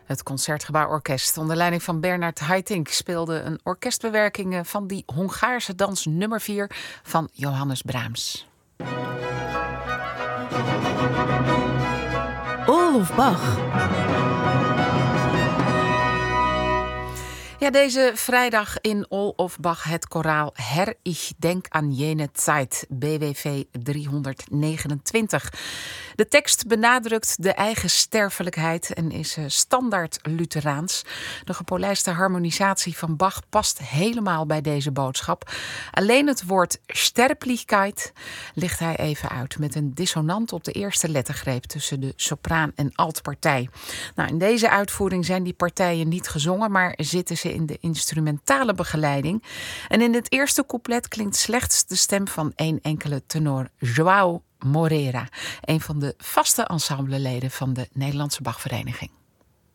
Het Concertgebouworkest onder leiding van Bernard Haitink speelde een orkestbewerking van die Hongaarse dans nummer 4 van Johannes Brahms. All of Bach. Ja, deze vrijdag in All of Bach het koraal Herr, ich denk an jene Zeit, BWV 329. De tekst benadrukt de eigen sterfelijkheid en is standaard Lutheraans. De gepolijste harmonisatie van Bach past helemaal bij deze boodschap. Alleen het woord Sterblichkeit licht hij even uit met een dissonant op de eerste lettergreep tussen de sopraan en altpartij. Nou, in deze uitvoering zijn die partijen niet gezongen, maar zitten ze in de instrumentale begeleiding. En in het eerste couplet klinkt slechts de stem van één enkele tenor, João Moreira, een van de vaste ensembleleden van de Nederlandse Bachvereniging.